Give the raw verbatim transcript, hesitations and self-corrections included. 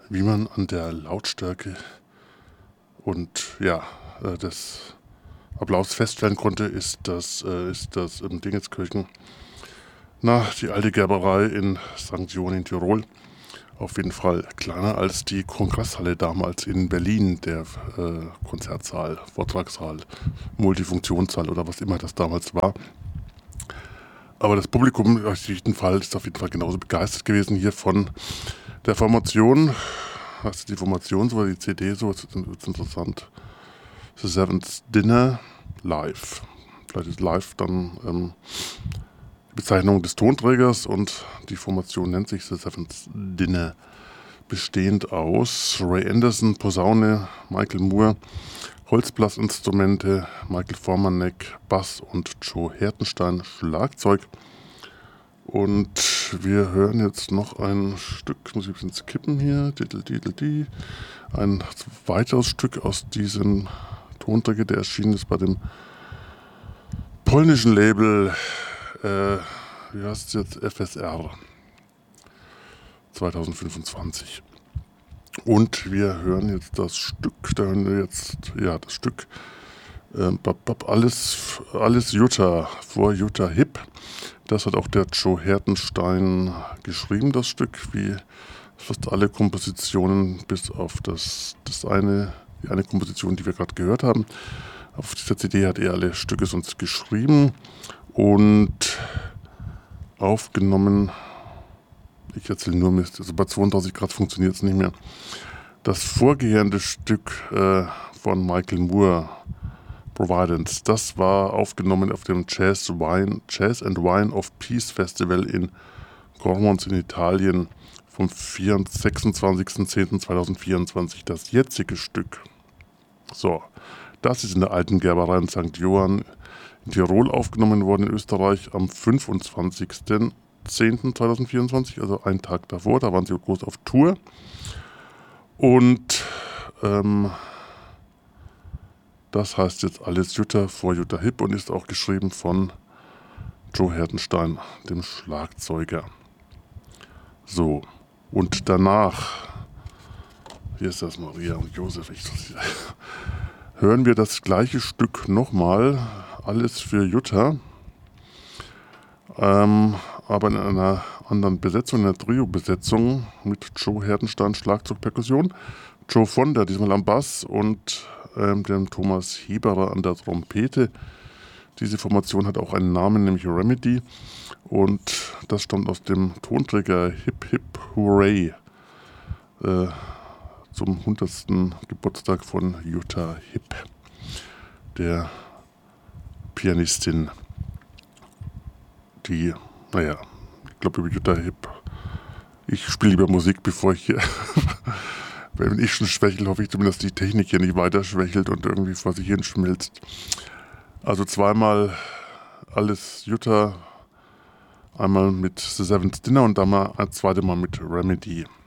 Wie man an der Lautstärke und ja, äh, des Applaus feststellen konnte, ist das, äh, ist das in Dingenskirchen, na, die alte Gerberei in Sankt Johann in Tirol. Auf jeden Fall kleiner als die Kongresshalle damals in Berlin, der äh, Konzertsaal, Vortragssaal, Multifunktionssaal oder was immer das damals war. Aber das Publikum auf jeden Fall ist auf jeden Fall genauso begeistert gewesen hier von der Formation. Hast du die Formation, so die C D, so ist interessant. The Seventh Dinner live. Vielleicht ist live dann ähm, die Bezeichnung des Tonträgers und die Formation nennt sich The Seventh Dinner. Bestehend aus Ray Anderson, Posaune, Michael Moore, Holzblasinstrumente, Michael Formanek, Bass und Joe Hertenstein, Schlagzeug. Und wir hören jetzt noch ein Stück, muss ich ein bisschen skippen hier, ein weiteres Stück aus diesem Tonträger, der erschienen ist bei dem polnischen Label, äh, wie heißt es jetzt, F S R zwanzig fünfundzwanzig. Und wir hören jetzt das Stück, da hören wir jetzt, ja, das Stück, äh, alles, alles Jutta, vor Jutta Hipp. Das hat auch der Joe Hertenstein geschrieben, das Stück, wie fast alle Kompositionen, bis auf das, das eine, die eine Komposition, die wir gerade gehört haben. Auf dieser C D hat er alle Stücke sonst geschrieben und aufgenommen. Ich erzähle nur Mist, also bei zweiunddreißig Grad funktioniert es nicht mehr. Das vorgehende Stück äh, von Michael Moore, Providence, das war aufgenommen auf dem Jazz, Wine, Jazz and Wine of Peace Festival in Cormons in Italien vom sechsundzwanzigsten zehnten zweitausendvierundzwanzig. Das jetzige Stück, so, das ist in der alten Gerberei in Sankt Johann in Tirol aufgenommen worden in Österreich am fünfundzwanzigsten zehnten zweitausendvierundzwanzig, also einen Tag davor, da waren sie groß auf Tour. Und ähm, das heißt jetzt alles Jutta vor Jutta Hipp und ist auch geschrieben von Joe Hertenstein, dem Schlagzeuger. So, und danach, hier ist das Maria und Josef, ich, hören wir das gleiche Stück nochmal, alles für Jutta. Ähm, aber in einer anderen Besetzung, in einer Trio-Besetzung mit Joe Hertenstein, Schlagzeug, Perkussion, Joe Fonder diesmal am Bass und ähm, dem Thomas Heberer an der Trompete. Diese Formation hat auch einen Namen, nämlich Remedy, und das stammt aus dem Tonträger Hip Hip Hooray äh, zum hundertsten Geburtstag von Jutta Hipp, der Pianistin, die, naja, ich glaube über Jutta Hipp, ich spiele lieber Musik, bevor ich hier, wenn ich schon schwächel, hoffe ich zumindest, dass die Technik hier nicht weiter schwächelt und irgendwie vor sich hin schmilzt. Also zweimal alles Jutta, einmal mit The Seventh Dinner und dann mal ein zweites Mal mit Remedy.